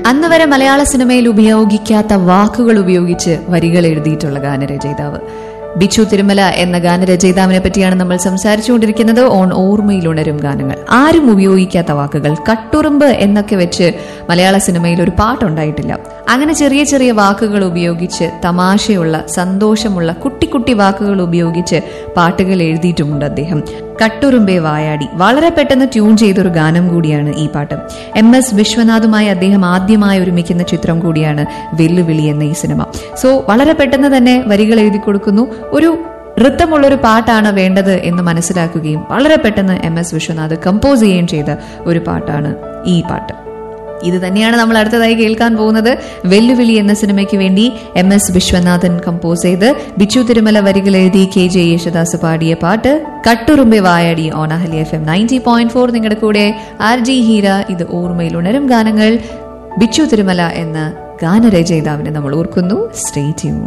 അന്ന് വരെ മലയാള സിനിമയിൽ ഉപയോഗിക്കാത്ത വാക്കുകൾ ഉപയോഗിച്ച് വരികൾ എഴുതിയിട്ടുള്ള ഗാനരചയിതാവ് ബിച്ചു തിരുമല എന്ന ഗാനരചയിതാവിനെ പറ്റിയാണ് നമ്മൾ സംസാരിച്ചുകൊണ്ടിരിക്കുന്നത്. ഓൺ ഓർമ്മയിലുണരും ഗാനങ്ങൾ. ആരും ഉപയോഗിക്കാത്ത വാക്കുകൾ, കട്ടുറുമ്പ് എന്നൊക്കെ വെച്ച് മലയാള സിനിമയിൽ ഒരു പാട്ടുണ്ടായിട്ടില്ല. അങ്ങനെ ചെറിയ ചെറിയ വാക്കുകൾ ഉപയോഗിച്ച്, തമാശയുള്ള, സന്തോഷമുള്ള കുട്ടി കുട്ടി വാക്കുകൾ ഉപയോഗിച്ച് പാട്ടുകൾ എഴുതിയിട്ടുമുണ്ട് അദ്ദേഹം. കട്ടുറുമ്പേ വായാടി വളരെ പെട്ടെന്ന് ട്യൂൺ ചെയ്തൊരു ഗാനം കൂടിയാണ് ഈ പാട്ട്. MS വിശ്വനാഥുമായി അദ്ദേഹം ആദ്യമായി ഒരുമിക്കുന്ന ചിത്രം കൂടിയാണ് വെല്ലുവിളി എന്ന ഈ സിനിമ. സോ വളരെ പെട്ടെന്ന് തന്നെ വരികൾ എഴുതി കൊടുക്കുന്നു. ഒരു നൃത്തമുള്ളൊരു പാട്ടാണ് വേണ്ടത് എന്ന് മനസ്സിലാക്കുകയും വളരെ പെട്ടെന്ന് MS വിശ്വനാഥ് കമ്പോസ് ചെയ്യുകയും ചെയ്ത ഒരു പാട്ടാണ് ഈ പാട്ട്. ഇത് തന്നെയാണ് നമ്മൾ അടുത്തതായി കേൾക്കാൻ പോകുന്നത്. വെല്ലുവിളി എന്ന സിനിമയ്ക്ക് വേണ്ടി MS വിശ്വനാഥൻ കമ്പോസ് ചെയ്ത് ബിച്ചു തിരുമല വരികൾ എഴുതി KJ യേശുദാസ് പാടിയ പാട്ട് കട്ടുറുമ്പെ വായാടി ഓൺ അഹല്യ FM 90.4. നിങ്ങളുടെ കൂടെ RJ ഹീര. ഇത് ഓർമ്മയിൽ ഉണരും ഗാനങ്ങൾ. ബിച്ചു തിരുമല എന്ന ഗാനരചയിതാവിനെ നമ്മൾ ഓർക്കുന്നു. Stay tune.